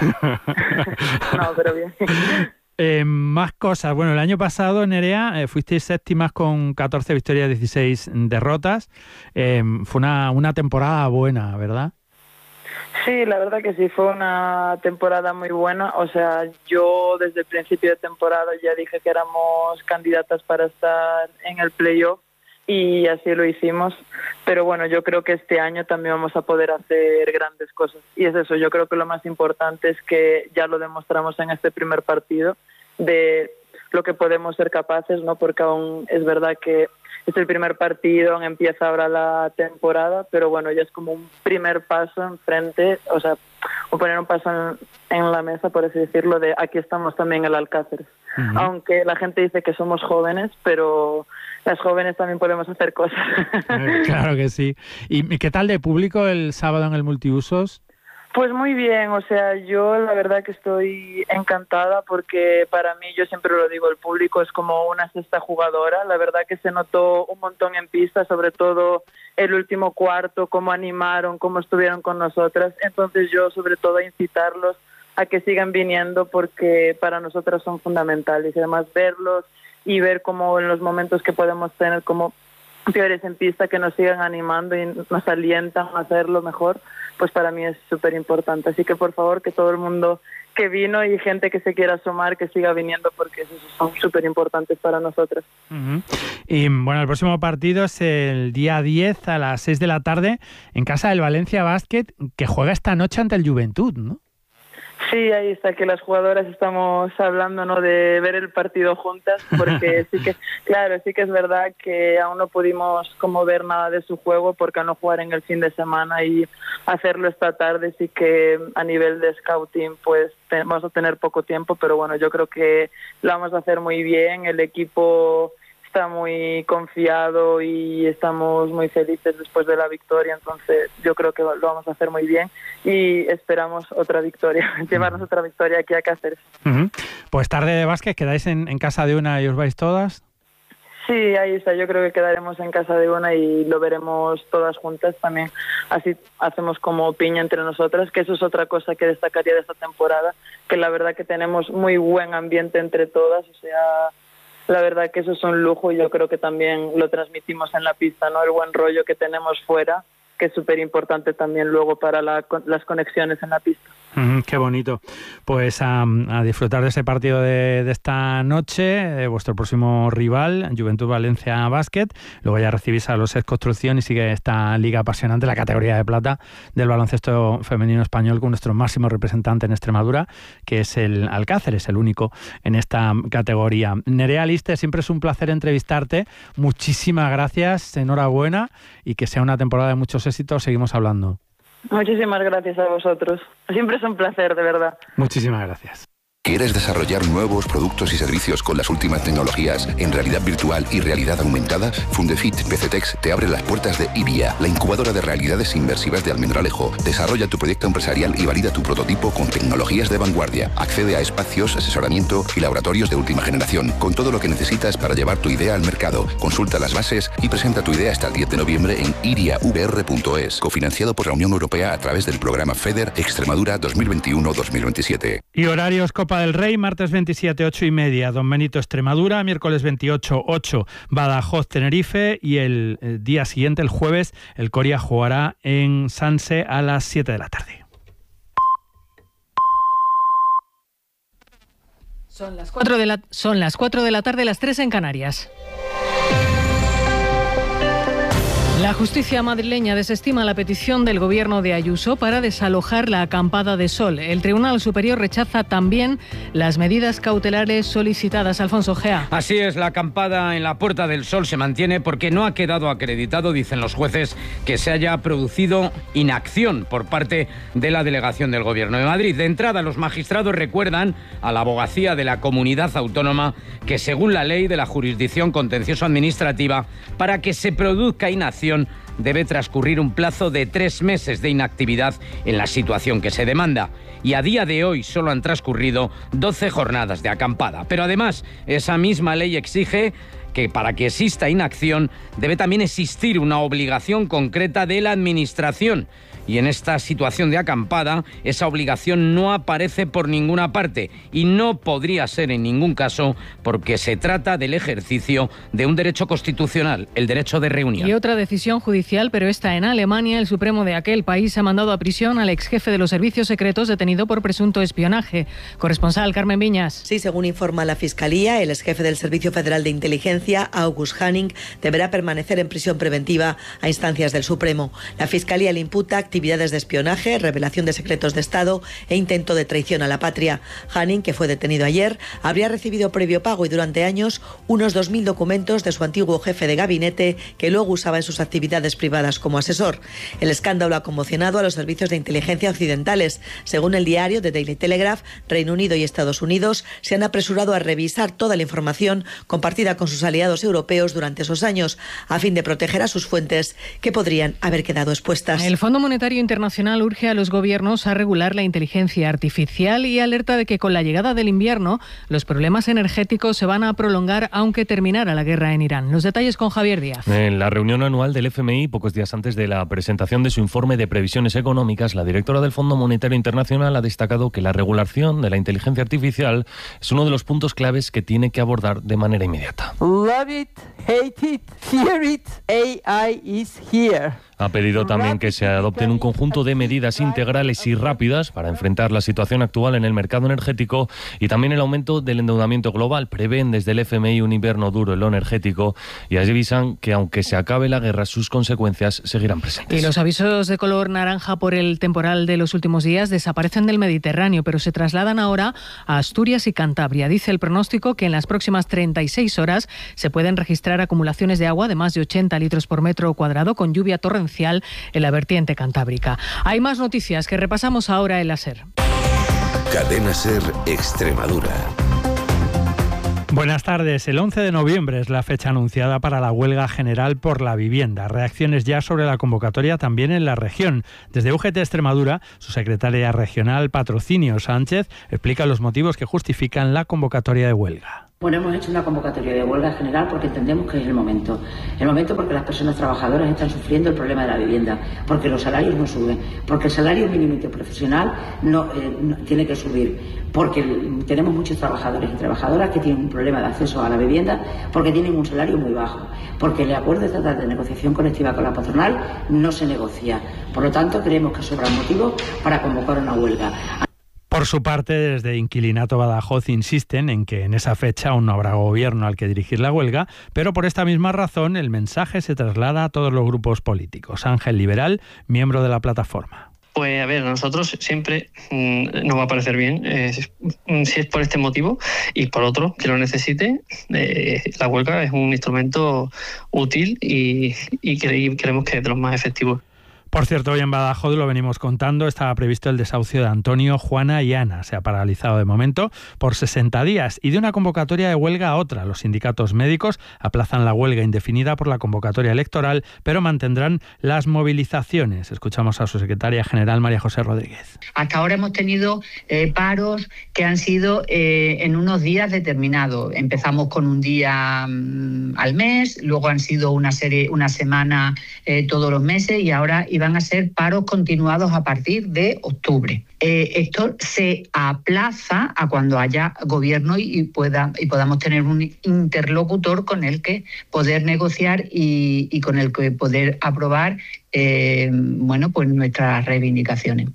No, pero bien. Eh, más cosas. Bueno, el año pasado, Nerea, eh, fuisteis séptimas con catorce victorias y dieciséis derrotas. Eh, fue una, una temporada buena, ¿verdad? Sí, la verdad que sí, fue una temporada muy buena. O sea, yo desde el principio de temporada ya dije que éramos candidatas para estar en el playoff y así lo hicimos. Pero bueno, yo creo que este año también vamos a poder hacer grandes cosas. Y es eso, yo creo que lo más importante es que ya lo demostramos en este primer partido de lo que podemos ser capaces, ¿no? Porque aún es verdad que es el primer partido, empieza ahora la temporada, pero bueno, ya es como un primer paso enfrente, o sea, o poner un paso en, en la mesa, por así decirlo, de aquí estamos también en el Alcácer. Uh-huh. Aunque la gente dice que somos jóvenes, pero las jóvenes también podemos hacer cosas. Claro que sí. ¿Y qué tal de público el sábado en el Multiusos? Pues muy bien, o sea, yo la verdad que estoy encantada porque para mí, yo siempre lo digo, el público es como una sexta jugadora. La verdad que se notó un montón en pista, sobre todo el último cuarto, cómo animaron, cómo estuvieron con nosotras. Entonces yo sobre todo a incitarlos a que sigan viniendo porque para nosotras son fundamentales. Y además verlos y ver cómo en los momentos que podemos tener como peores en pista, que nos sigan animando y nos alientan a hacerlo mejor, pues para mí es súper importante. Así que por favor que todo el mundo que vino y gente que se quiera asomar, que siga viniendo porque esos son súper importantes para nosotros. Uh-huh. Y bueno, el próximo partido es el día diez a las seis de la tarde en casa del Valencia Basket, que juega esta noche ante el Juventud, ¿no? Sí, ahí está, que las jugadoras estamos hablando, ¿no?, de ver el partido juntas, porque sí que, claro, sí que es verdad que aún no pudimos como ver nada de su juego porque al no jugar en el fin de semana y hacerlo esta tarde, sí que a nivel de scouting pues te, vamos a tener poco tiempo, pero bueno, yo creo que lo vamos a hacer muy bien, el equipo está muy confiado y estamos muy felices después de la victoria, entonces yo creo que lo vamos a hacer muy bien y esperamos otra victoria, llevarnos otra victoria aquí a Cáceres. Uh-huh. Pues tarde de básquet, ¿quedáis en, en casa de una y os vais todas? Sí, ahí está, yo creo que quedaremos en casa de una y lo veremos todas juntas también, así hacemos como piña entre nosotras, que eso es otra cosa que destacaría de esta temporada, que la verdad que tenemos muy buen ambiente entre todas, o sea... La verdad que eso es un lujo y yo creo que también lo transmitimos en la pista, ¿no? El buen rollo que tenemos fuera, que es súper importante también luego para la, las conexiones en la pista. Mm, qué bonito. Pues a, a disfrutar de ese partido de, de esta noche, de vuestro próximo rival, Juventud Valencia Basket. Luego ya recibís a los Ex Construcción y sigue esta liga apasionante, la categoría de plata del baloncesto femenino español, con nuestro máximo representante en Extremadura, que es el Alcáceres, el único en esta categoría. Nerea Liste, siempre es un placer entrevistarte. Muchísimas gracias, enhorabuena y que sea una temporada de muchos éxitos. Seguimos hablando. Muchísimas gracias a vosotros. Siempre es un placer, de verdad. Muchísimas gracias. ¿Quieres desarrollar nuevos productos y servicios con las últimas tecnologías en realidad virtual y realidad aumentada? Fundefit PCTex te abre las puertas de IBIA, la incubadora de realidades inmersivas de Almendralejo. Desarrolla tu proyecto empresarial y valida tu prototipo con tecnologías de vanguardia. Accede a espacios, asesoramiento y laboratorios de última generación, con todo lo que necesitas para llevar tu idea al mercado. Consulta las bases y presenta tu idea hasta el diez de noviembre en iria v r punto es, cofinanciado por la Unión Europea a través del programa FEDER Extremadura dos mil veintiuno dos mil veintisiete. Y horarios: Copa del Rey, martes veintisiete, ocho y media, Don Benito Extremadura, miércoles veintiocho, ocho, Badajoz Tenerife, y el, el día siguiente, el jueves, el Coria jugará en Sanse a las siete de la tarde. Son las cuatro de la, son las cuatro de la tarde, las tres en Canarias. La justicia madrileña desestima la petición del gobierno de Ayuso para desalojar la acampada de Sol. El Tribunal Superior rechaza también las medidas cautelares solicitadas. Alfonso Gea. Así es, la acampada en la Puerta del Sol se mantiene porque no ha quedado acreditado, dicen los jueces, que se haya producido inacción por parte de la delegación del Gobierno de Madrid. De entrada, los magistrados recuerdan a la abogacía de la comunidad autónoma que, según la ley de la jurisdicción contencioso-administrativa, para que se produzca inacción debe transcurrir un plazo de tres meses de inactividad en la situación que se demanda. Y a día de hoy solo han transcurrido doce jornadas de acampada. Pero además, esa misma ley exige que para que exista inacción debe también existir una obligación concreta de la Administración. Y en esta situación de acampada, esa obligación no aparece por ninguna parte y no podría ser en ningún caso porque se trata del ejercicio de un derecho constitucional, el derecho de reunión. Y otra decisión judicial, pero esta en Alemania. El Supremo de aquel país ha mandado a prisión al exjefe de los servicios secretos detenido por presunto espionaje. Corresponsal Carmen Viñas. Sí, según informa la Fiscalía, el exjefe del Servicio Federal de Inteligencia, August Hanning, deberá permanecer en prisión preventiva a instancias del Supremo. La Fiscalía le imputa actividades de espionaje, revelación de secretos de Estado e intento de traición a la patria. Hanning, que fue detenido ayer, habría recibido previo pago y durante años unos dos mil documentos de su antiguo jefe de gabinete que luego usaba en sus actividades privadas como asesor. El escándalo ha conmocionado a los servicios de inteligencia occidentales. Según el diario The Daily Telegraph, Reino Unido y Estados Unidos se han apresurado a revisar toda la información compartida con sus aliados europeos durante esos años, a fin de proteger a sus fuentes que podrían haber quedado expuestas. El Fondo Monetario Internacional urge a los gobiernos a regular la inteligencia artificial y alerta de que con la llegada del invierno los problemas energéticos se van a prolongar aunque terminara la guerra en Irán. Los detalles con Javier Díaz. En la reunión anual del F M I, pocos días antes de la presentación de su informe de previsiones económicas, la directora del Fondo Monetario Internacional ha destacado que la regulación de la inteligencia artificial es uno de los puntos claves que tiene que abordar de manera inmediata. Love it, hate it, fear it, A I is here. Ha pedido también que se adopten un conjunto de medidas integrales y rápidas para enfrentar la situación actual en el mercado energético y también el aumento del endeudamiento global. Prevén desde el F M I un invierno duro en lo energético y avisan que aunque se acabe la guerra, sus consecuencias seguirán presentes. Y los avisos de color naranja por el temporal de los últimos días desaparecen del Mediterráneo, pero se trasladan ahora a Asturias y Cantabria. Dice el pronóstico que en las próximas treinta y seis horas se pueden registrar acumulaciones de agua de más de ochenta litros por metro cuadrado con lluvia torrencial en la vertiente cantábrica. Hay más noticias que repasamos ahora en la SER. Cadena SER Extremadura. Buenas tardes. El once de noviembre es la fecha anunciada para la huelga general por la vivienda. Reacciones ya sobre la convocatoria también en la región. Desde U G T Extremadura, su secretaria regional Patrocinio Sánchez explica los motivos que justifican la convocatoria de huelga. Bueno, hemos hecho una convocatoria de huelga general porque entendemos que es el momento. El momento porque las personas trabajadoras están sufriendo el problema de la vivienda, porque los salarios no suben, porque el salario mínimo interprofesional no, eh, no tiene que subir, porque tenemos muchos trabajadores y trabajadoras que tienen un problema de acceso a la vivienda porque tienen un salario muy bajo, porque el acuerdo estatal de negociación colectiva con la patronal no se negocia. Por lo tanto, creemos que sobran motivos para convocar una huelga. Por su parte, desde Inquilinato Badajoz insisten en que en esa fecha aún no habrá gobierno al que dirigir la huelga, pero por esta misma razón el mensaje se traslada a todos los grupos políticos. Ángel Liberal, miembro de la plataforma. Pues a ver, a nosotros siempre mmm, nos va a parecer bien, eh, si es por este motivo y por otro que lo necesite, eh, la huelga es un instrumento útil y, y creemos que es de los más efectivos. Por cierto, hoy en Badajoz, lo venimos contando, estaba previsto el desahucio de Antonio, Juana y Ana. Se ha paralizado de momento por sesenta días y de una convocatoria de huelga a otra. Los sindicatos médicos aplazan la huelga indefinida por la convocatoria electoral, pero mantendrán las movilizaciones. Escuchamos a su secretaria general, María José Rodríguez. Hasta ahora hemos tenido eh, paros que han sido eh, en unos días determinados. Empezamos con un día mmm, al mes, luego han sido una serie, una semana eh, todos los meses y ahora iban a ser paros continuados a partir de octubre. Eh, esto se aplaza a cuando haya gobierno y, y, pueda, y podamos tener un interlocutor con el que poder negociar y, y con el que poder aprobar eh, bueno, pues nuestras reivindicaciones.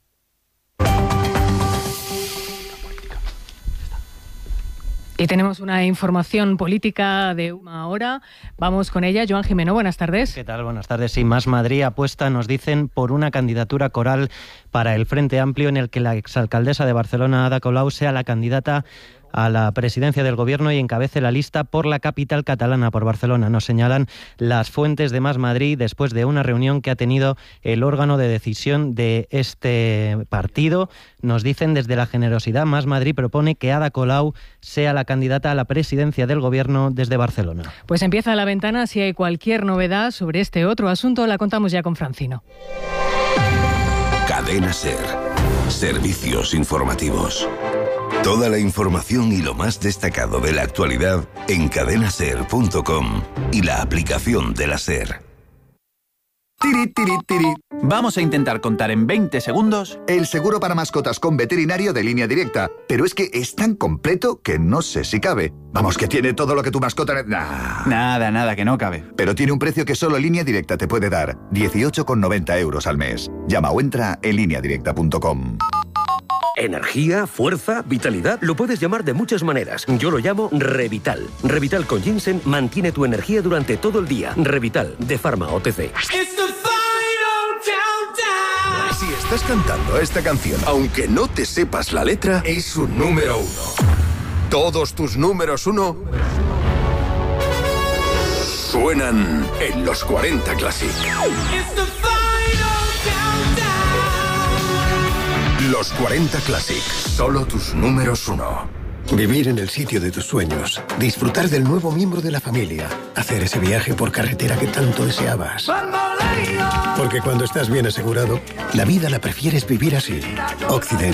Y tenemos una información política de una hora. Vamos con ella. Joan Jimeno, buenas tardes. ¿Qué tal? Buenas tardes. Sí, Más Madrid apuesta, nos dicen, por una candidatura coral para el Frente Amplio en el que la exalcaldesa de Barcelona, Ada Colau, sea la candidata a la presidencia del Gobierno y encabece la lista por la capital catalana, por Barcelona. Nos señalan las fuentes de Más Madrid después de una reunión que ha tenido el órgano de decisión de este partido. Nos dicen desde la generosidad, Más Madrid propone que Ada Colau sea la candidata a la presidencia del Gobierno desde Barcelona. Pues empieza la ventana. Si hay cualquier novedad sobre este otro asunto, la contamos ya con Francino. Cadena SER. Servicios informativos. Toda la información y lo más destacado de la actualidad en cadena ser punto com y la aplicación de la SER. Tiri, tiri, tiri. Vamos a intentar contar en veinte segundos el seguro para mascotas con veterinario de Línea Directa. Pero es que es tan completo que no sé si cabe. Vamos, que tiene todo lo que tu mascota... Nah. Nada, nada, que no cabe. Pero tiene un precio que solo Línea Directa te puede dar. dieciocho con noventa euros al mes. Llama o entra en línea directa punto com. Energía, fuerza, vitalidad, lo puedes llamar de muchas maneras. Yo lo llamo Revital. Revital con ginseng mantiene tu energía durante todo el día. Revital, de Pharma O T C. Si estás cantando esta canción, aunque no te sepas la letra, es un número uno. Todos tus números uno suenan en los cuarenta Classic. Los cuarenta Classic, solo tus números uno. Vivir en el sitio de tus sueños, disfrutar del nuevo miembro de la familia, hacer ese viaje por carretera que tanto deseabas. Porque cuando estás bien asegurado, la vida la prefieres vivir así. Occident.